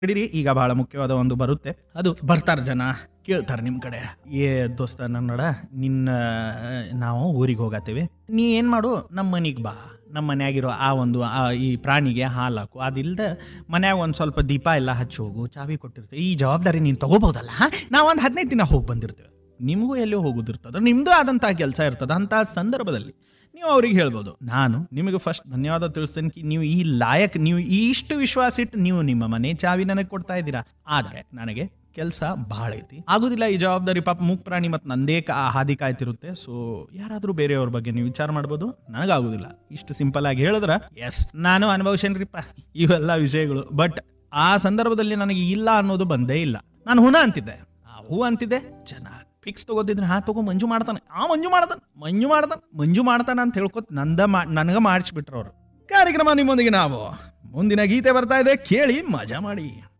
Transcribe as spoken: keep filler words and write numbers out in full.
ಹಿಡೀರಿ. ಈಗ ಬಹಳ ಮುಖ್ಯವಾದ ಒಂದು ಬರುತ್ತೆ, ಅದು ಬರ್ತಾರೆ ಜನ ಕೇಳ್ತಾರೆ ನಿಮ್ಮ ಕಡೆ, ಏ ದೋಸ್ತ ನನ್ನಡ ನಿನ್ನ ನಾವು ಊರಿಗೆ ಹೋಗತ್ತೀವಿ, ನೀ ಏನು ಮಾಡು ನಮ್ಮ ಮನೆಗೆ ಬಾ, ನಮ್ಮ ಮನ್ಯಾಗಿರೋ ಆ ಒಂದು ಆ ಈ ಪ್ರಾಣಿಗೆ ಹಾಲು ಹಾಕು, ಅದಿಲ್ಲದೆ ಮನ್ಯಾಗ ಒಂದು ಸ್ವಲ್ಪ ದೀಪ ಎಲ್ಲ ಹಚ್ಚಿ ಹೋಗು, ಚಾವಿ ಕೊಟ್ಟಿರ್ತೀವಿ, ಈ ಜವಾಬ್ದಾರಿ ನೀನು ತಗೋಬೋದಲ್ಲ. ನಾವು ಒಂದು ಹದಿನೈದು ದಿನ ಹೋಗಿ ಬಂದಿರ್ತೇವೆ, ನಿಮಗೂ ಎಲ್ಲೋ ಹೋಗೋದಿರ್ತದೆ, ನಿಮ್ಮದು ಆದಂಥ ಕೆಲಸ ಇರ್ತದೆ. ಅಂಥ ಸಂದರ್ಭದಲ್ಲಿ ನೀವು ಅವ್ರಿಗೆ ಹೇಳ್ಬೋದು, ನಾನು ನಿಮಗೆ ಫಸ್ಟ್ ಧನ್ಯವಾದ ತಿಳಿಸ್ತೇನೆ ಕಿ ನೀವು ಈ ಲಾಯಕ್, ನೀವು ಇಷ್ಟು ವಿಶ್ವಾಸ ಇಟ್ಟು ನೀವು ನಿಮ್ಮ ಮನೆ ಚಾವಿ ನನಗೆ ಕೊಡ್ತಾ ಇದ್ದೀರಾ. ಆದರೆ ನನಗೆ ಕೆಲಸ ಭಾಳ ಐತಿ, ಆಗೋದಿಲ್ಲ ಈ ಜವಾಬ್ದಾರಿ, ಪಾಪ ಮೂಕ್ ಪ್ರಾಣಿ ಮತ್ತು ನಂದೇ ಕಾ ಹಾದಿ ಕಾಯ್ತಿರುತ್ತೆ. ಸೊ ಯಾರಾದರೂ ಬೇರೆಯವ್ರ ಬಗ್ಗೆ ನೀವು ವಿಚಾರ ಮಾಡ್ಬೋದು, ನನಗಾಗೋದಿಲ್ಲ. ಇಷ್ಟು ಸಿಂಪಲ್ ಆಗಿ ಹೇಳಿದ್ರೆ ಎಸ್ ನಾನು ಅನುಭವಿಸೇನ್ರಿಪ್ಪ ಇವೆಲ್ಲ ವಿಷಯಗಳು. ಬಟ್ ಆ ಸಂದರ್ಭದಲ್ಲಿ ನನಗೆ ಇಲ್ಲ ಅನ್ನೋದು ಬಂದೇ ಇಲ್ಲ. ನಾನು ಹುಣ ಅಂತಿದ್ದೆ, ಆ ಹೂ ಅಂತಿದ್ದೆ, ಜನ ಫಿಕ್ಸ್ ತಗೋತಿದ್ರೆ ಹಾ ತಗೋ ಮಂಜು ಮಾಡ್ತಾನೆ, ಆ ಮಂಜು ಮಾಡ್ತಾನೆ ಮಂಜು ಮಾಡ್ತಾನೆ ಮಂಜು ಮಾಡ್ತಾನೆ ಅಂತ ಹೇಳ್ಕೊತ ನಂದ ಮಾ ನನಗೆ ಮಾಡಿಸ್ಬಿಟ್ರು ಅವರು. ಕಾರ್ಯಕ್ರಮ ನಿಮ್ಮೊಂದಿಗೆ ನಾವು ಮುಂದಿನ ಗೀತೆ ಬರ್ತಾ ಇದೆ, ಕೇಳಿ ಮಜಾ ಮಾಡಿ.